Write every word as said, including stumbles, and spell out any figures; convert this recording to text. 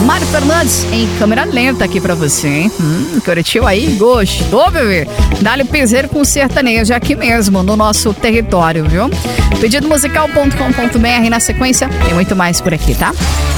Mário Fernandes em câmera lenta aqui pra você, hein? Hum, curtiu aí? Gostou, bebê? Dá-lhe piseiro com sertanejo aqui mesmo, no nosso território, viu? pedido musical ponto com ponto b r. Na sequência, tem muito mais por aqui, tá?